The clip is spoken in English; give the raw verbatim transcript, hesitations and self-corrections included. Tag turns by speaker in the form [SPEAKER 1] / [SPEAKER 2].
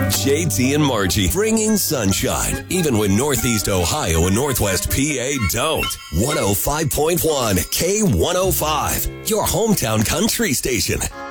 [SPEAKER 1] J T and Margie, bringing sunshine, even when Northeast Ohio and Northwest P A don't. one oh five point one K one oh five, your hometown country station.